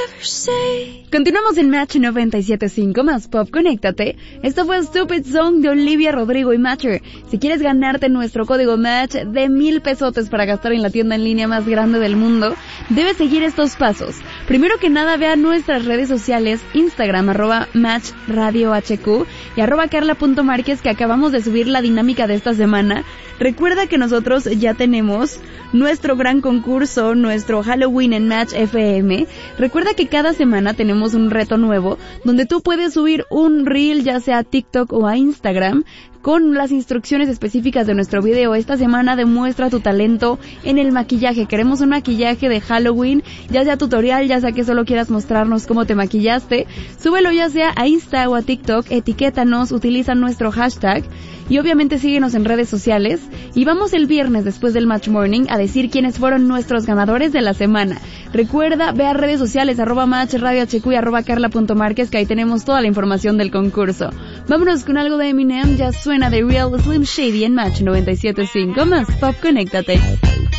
Continuamos en Match 97.5 más Pop, conéctate. Esto fue Stupid Song de Olivia Rodrigo y Matcher. Si quieres ganarte nuestro código Match de 1,000 pesotes para gastar en la tienda en línea más grande del mundo, debes seguir estos pasos. Primero que nada, ve a nuestras redes sociales, Instagram, @MatchRadioHQ y @Carla.Márquez, que acabamos de subir la dinámica de esta semana. Recuerda que nosotros ya tenemos nuestro gran concurso, nuestro Halloween en Match FM. Recuerda que cada semana tenemos un reto nuevo donde tú puedes subir un reel, ya sea a TikTok o a Instagram, con las instrucciones específicas de nuestro video. Esta semana demuestra tu talento en el maquillaje. Queremos un maquillaje de Halloween, ya sea tutorial, ya sea que solo quieras mostrarnos cómo te maquillaste. Súbelo ya sea a Insta o a TikTok, etiquétanos, utiliza nuestro hashtag y obviamente síguenos en redes sociales. Y vamos el viernes después del Match Morning a decir quiénes fueron nuestros ganadores de la semana. Recuerda, ve a redes sociales, @MatchRadioHQ y @Carla.Márquez, que ahí tenemos toda la información del concurso. Vámonos con algo de Eminem, ya suena de Real Slim Shady en Match 97.5 más Pop, conéctate.